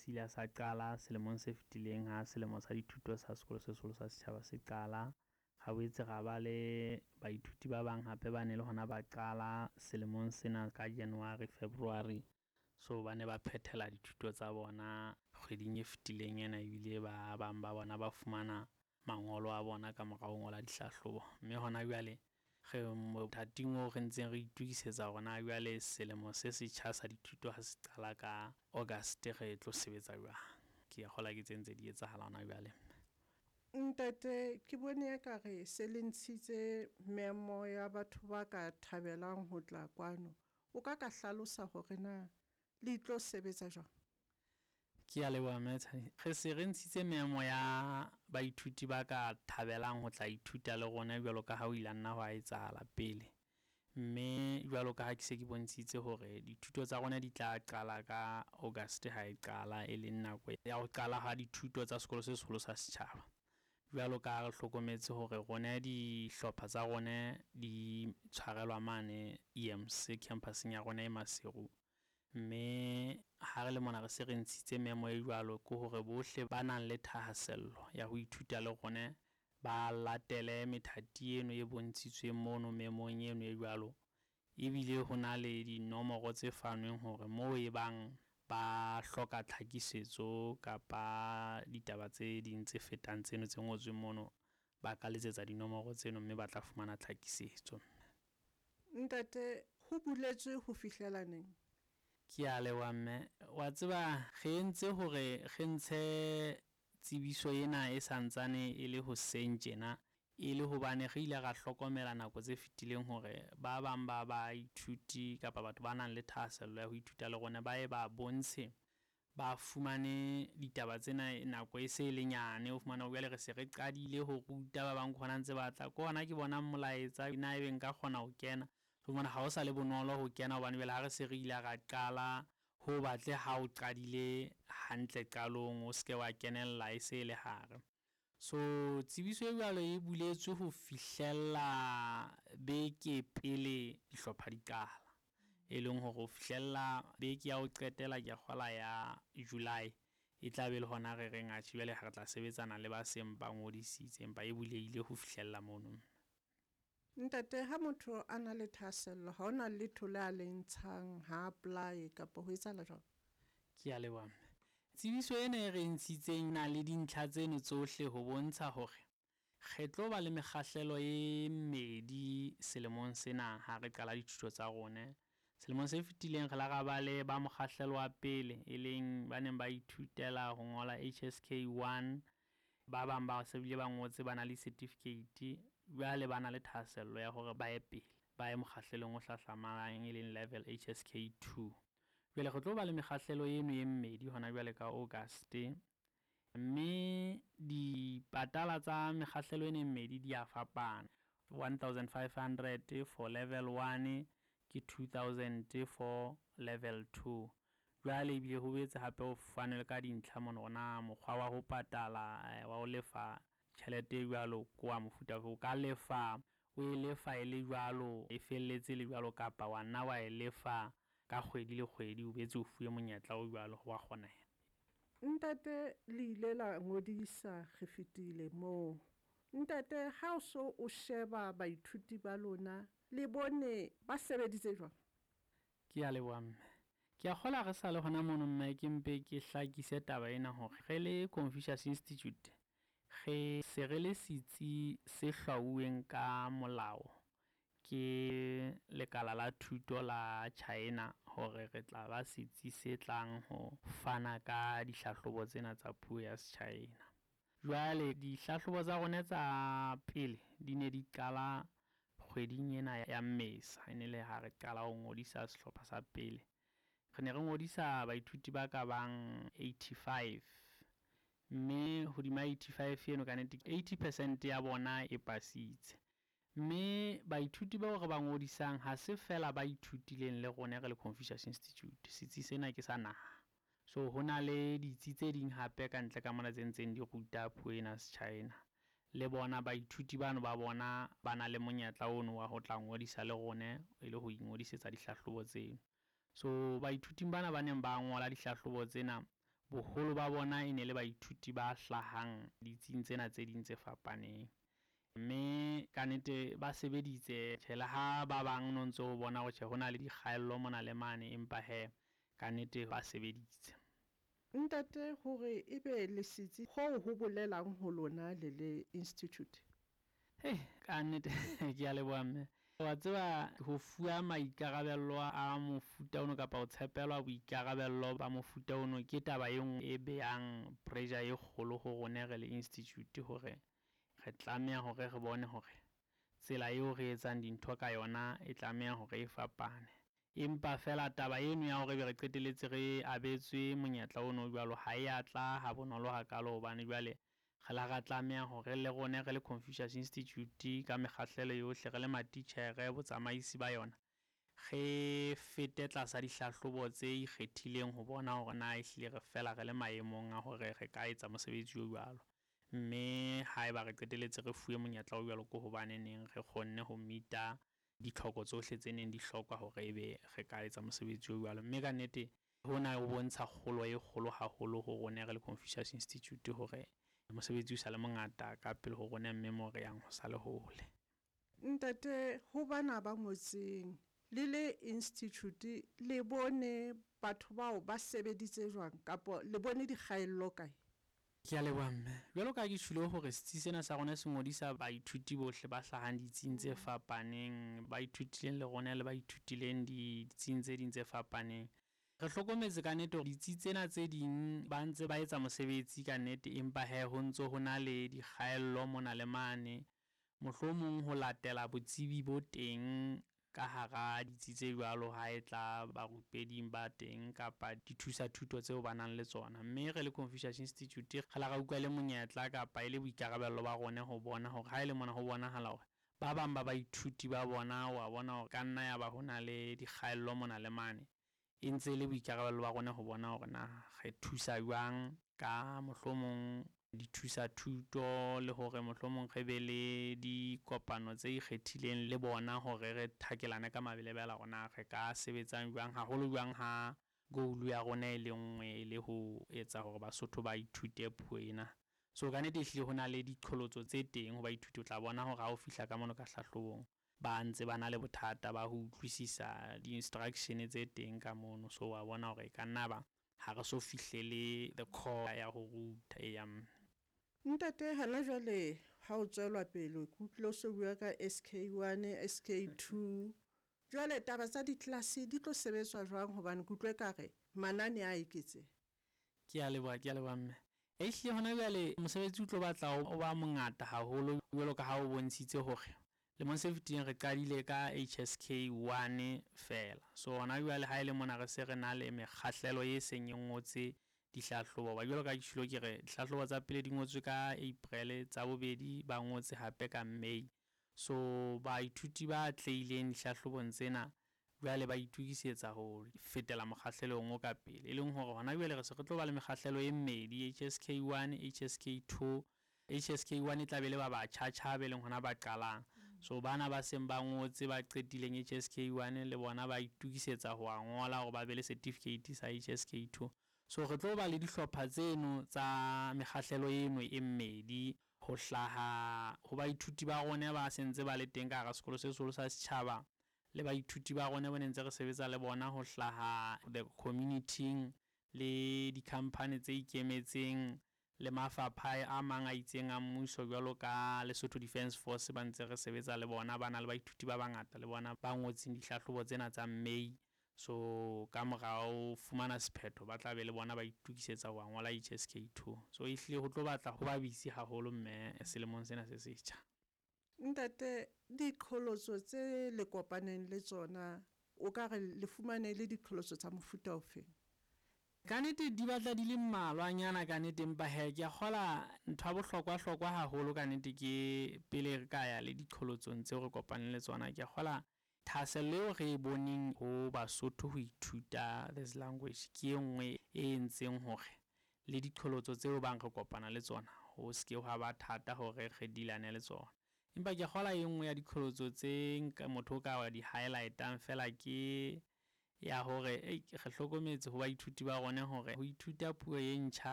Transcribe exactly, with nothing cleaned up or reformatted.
se ile sa qala selemong se fetileng ha selemo sa dithuto sa sekolo se seholo sa setjhaba se qala. Ha boetse ga ba le baithuti ba bang hape ba ne le hona ba qala selemong sena ka January February, so ba ne ba phethela dithuto tsa bona kgweding e fetileng ena, ebile ba bang ba bona ba fumana mangolo a bona ka morao ngola dihlahlobo. Mme hona jwale ge mothating o re ntseng re itukisetsa rona jwale selemo se setjha sa dithuto ha se qala ka August re tlo sebetsa jwang. Ke a kgola ke tse ntse di etsahala hona jwale. Ntate, ke bone ka re se le ntshitse memo ya batho ba ka thabelang ho tla kwano. O ka ka hlalosa hore na le tlo sebetsa jwang? Ke a leboha metsana. Re se re ntshitse memo ya baithuti ba ka thabelang ho tla ithuta le rona jwalo ka ha o ile nna wa etsahala pele. Mme jwalo ka ha ke se ke bontshitse hore dithuto tsa rona di tla qala ka August ha e qala, e leng nako ya ho qala ha dithuto tsa sekolo se seholo sa setjhaba. Jwalo ka re hlokometse hore rona dihlopha tsa rona di tshwarelwa mane E M C campuseng ya rona e Maseru. Mme ha re le mona re se re ntshitse memo e jwalo ke hore bohle ba nang le thahasello ya ho ithuta le rona ba latele methati eno e bontshitsweng mono memong eno e jwalo. Ebile ho na le dinomoro tse fanweng hore moo e bang ba hloka tlhakisetso kapa ditaba tse ding tse fetang tseno tse ngotsweng mono, ba ka letsetsa dinomoro tseno mme ba tla fumana tlhakisetso. Ntate, ho buletswe ho fihlela neng? Ke a leboha mme. Wa tseba re entse hore re ntshe tsebiso ena e santsane e le hoseng tjena, e le hobane re ile ra hlokomela nako tse fetileng hore ba bang ba ba ithuti kapa batho ba nang le thahasello ya ho ithuta le rona ba e ba bontshe ba fumane ditaba tsena nako e se le nyane. O fumana jwale re se re qadile ho ruta ba bang khona ntse ba tla ko hona ke bona molaetsa ina ebe nka kgona ho kena. So mona ha o sa le bonolo ho kena hobane jwale ha re se re ile ra qala ho batle ha o qadile hantle qalong o ske wa kenella e se le hare. So tsebiso e jwalo e buletswe ho fihlella beke pele dihlopha di qala, e leng hore ho fihlella beke ya ho qetela ke kgola ya July e tla be le hona re reng a tshwele ha re tla sebetsana le ba seng ba ngodisitse empa e bulehile ho fihlella mono. Ntate, ha motho a na le thahasello ha ona letho le a le ntshang ha apply kapa ho etsahala jwang? Ke a leboha. Tsebiso ena e re ntshitseng na le dintlha tseno tsohle ho bontsha hore re tlo ba le mekgahlelo e mmedi selemong sena ha re qala dithuto tsa rona. Selemong se fetileng re la ra ba le ba mokgahlelo wa pele, e leng ba neng ba ithutela ho ngola H S K one, ba bang ba se bile ba ngotse ba na le certificate, jwale ba na le thahasello ya hore ba ye pele ba ye mokgahlelong o hlahlamalang e leng level H S K two. Jwale re tlo ba le mekgahlelo eno e mmedi hona jwale ka August, mme di patala tsa mekgahlelo ene mmedi di a fapana. one thousand five hundred for level one ke two thousand for level two. Jwale ebile ho boetse hape ho fana le ka dintlha mona ona mokgwa wa ho patala wa ho lefa tjhelete jwalo ko wa mofuta o ka lefa o e lefa ile jwalo e felletse le jwalo kapa wa nna wa e lefa ka kgwedi le kgwedi o betse o fuwe monyetla o jwalo wa kgona. Ntate, le ile la ngodisa re fitile moo. Ntate, ha o so o sheba baithuti ba lona le bone ba sebeditse jwang? Ke a leboha mme. Ke a kgola re sa le hona mono mme ke mpe ke hlakise taba ena hore re le Confucius Institute re se re le setsi se hlauweng ka molao ke lekala la thuto la China hore re tla ba setsi se tlang ho fana ka dihlahlobo tsena tsa puo ya China. Jwale dihlahlobo tsa rona tsa pele di ne di qala kgweding ena ya Mmesa, ene le ha re qala ho ngodisa sehlopha sa pele. Re ne re ngodisa baithuti ba ka bang eighty-five, mme hodima eighty-five eno ka nnete eighty percent ya bona e pasitse. Mme baithuti bao re ba ngodisang ha se fela ba ithutileng le rona re le Confucius Institute, setsi sena ke sa naha. So hona le ditsi tse ding hape ka ntle ka mona tse ntseng di ruta puo ena China. Le bona baithuti bano ba bona ba na le monyetla ono wa ho tla ngodisa le rona e le ho ingodisetsa dihlahlobo tseno. So baithuti bana ba neng ba ngola dihlahlobo tsena boholo ba bona e ne le baithuti ba hlahang ditsing tsena tse ding tse fapaneng. Mme ka nnete ba sebeditse tjhela ha ba bang no ntse ho bona hore ho na le dikgaello mona le mane, empa he ka nnete ba sebeditse. Ntate, hore ebe le setsi ho ho bolelang ho lona le le institute. Hey, ka nnete ke a leboha mme. Wa tseba ho fuwa maikarabello a mofuta ono kapa ho tshepelwa boikarabello ba mofuta ono ke taba e nngwe e behang pressure e kgolo ho rona re le institute, hore re tlameha hore re bone hore tsela eo re etsang dintho ka yona e tlameha hore e fapane. Empa fela taba eno ya hore be re qeteletse re abetswe monyetla ono jwalo ha e atla ha bonolo hakalo, hobane jwale re la ra tlameha hore le rona re le Confucius Institute ka mekgahlelo yohle, re le matitjhere, botsamaisi ba yona, re fete tlasa dihlahlobo tse ikgethileng ho bona hore na ehlile re fela re le maemong a hore re ka etsa mosebetsi o jwalo. Mme haeba re qeteletse re fuwe monyetla o jwalo ko hobane neng re kgonne ho meeta ditlhoko tsohle tse neng di hlokwa hore ebe re ka etsa mosebetsi o jwalo. Mme ka nnete hona ho bontsha kgolo e kgolo haholo ho rona re le Confucius Institute, hore mosebetsi o sa le mongata ka pele ho rona, mme mo re yang ho sa le hole. Ntate, ho bana ba ngotseng le le institute le bone batho bao ba sebeditse jwang kapo le bone dikgaello kae? Ke a leboha mme. Jwalo ka ke tshilo hore setsi sena sa rona se ngodisa baithuti bohle ba hlahang ditsing tse fapaneng, ba ithutileng le rona le ba ithutileng ditsing tse ding tse fapaneng. Re hlokometse ka nnete hore ditsi tsena tse ding ba ntse ba etsa mosebetsi ka nnete, empa he ho ntso ho na le dikgaello mona le mane, mohlomong ho latela botsebi bo teng ka hara ditsi tse jwalo ha e tla barupeding ba teng kapa dithusa thuto tseo ba nang le tsona. Mme re le Confucius Institute re la ra utlwa le monyetla kapa e le boikarabello ba rona ho bona hore ha e le mona ho bonahala hore ba bang ba baithuti ba bona wa bona hore ka nna ya ba ho na le dikgaello mona le mane, e ntse le boikarabello ba rona ho bona hore na re thusa jwang ka mohlomong dithusa thuto, le hore mohlomong re be le dikopano tse ikgethileng le bona hore re thakelane ka mabelebela rona re ka sebetsang jwang, haholo jwang ha goal ya rona e le nngwe le ho etsa hore Basotho ba ithute puo ena. So ka nnete ehlile ho na le diqholotso tse teng ho baithuti. O tla bona hore ha o fihla ka mono ka hlahlobong ba ntse ba na le bothata ba ho utlwisisa di-instruction tse teng ka mono. So wa bona hore ka nna ba ha re so fihlele the core ya ho ruta e yang. Ntate, hana jwale ha o tswelwa pele ke utlwe o se bua ka S K one, S K two, jwale taba tsa ditlelase di tlo sebetswa jwang hobane ke utlwe kare manane a eketse? Ke a leboha, ke a leboha mme. Ehlile hona jwale mosebetsi o tlo batla o ba mongata haholo, jwalo ka ha o bontshitse hore lemong se fetileng re qadile ka H S K one fela. So hona jwale ha e le mona re se re na le mekgahlelo e seng e ngotse dihlahlobo. Ba jwalo ka ke tshilo ke re dihlahlobo tsa pele di ngotswe ka April, tsa bobedi ba ngotse hape ka May. So baithuti ba tlileng dihlahlobong tsena jwale ba itukisetsa ho fetela mokgahlelong o ka pele, e leng hore hona jwale re se re tlo ba le mekgahlelo e mmedi, H S K one, H S K two. H S K one e tla be le ba batjha be leng hona ba qalang. So bana ba seng ba ngotse ba qetileng H S K one le bona ba itukisetsa ho a ngola hore ba be le certificate sa H S K two. So re tlo ba le dihlopha tseno tsa mekgahlelo eno e mmedi ho hlaha ho baithuti ba rona ba sentse ba le teng ka hara sekolo se seholo sa setjhaba, le baithuti ba rona ba ntse re sebetsa le bona ho hlaha the community le di-company tse ikemetseng le mafapha a mang a itseng a mmuso jwalo ka Lesotho Defence Force ba ntse re sebetsa le bona, ba na le baithuti ba bangata le bona ba ngotseng dihlahlobo tsena tsa May. So ka morao fumana sephetho ba tla be le bona ba itukisetsa ho ngola H S K two. So ehlile ho tlo batla ho ba busy haholo mme selemong sena se setjha. Ntate, diqholotso tse le kopaneng le tsona o ka re le fumane le diqholotso tsa mofuta ofeng? Ka nnete di batla di le mmalwanyana ka nnete, empa he ke a kgola ntho ya bohlokwa hlokwa haholo ka nnete ke pele re ka ya le diqholotsong tseo re kopaneng le tsona. Ke a kgola thahasello eo re e boneng ho Basotho ho ithuta this language ke e nngwe e entseng hore le diqholotso tseo bang re kopana le tsona ho ske ha ba thata hore re dilane le tsona. Empa ke kgola e nngwe ya diqholotso tse nka motho ka wa di highlightang fela ke ya hore ei re hlokometse ho baithuti ba rona hore ho ithuta puo e ntjha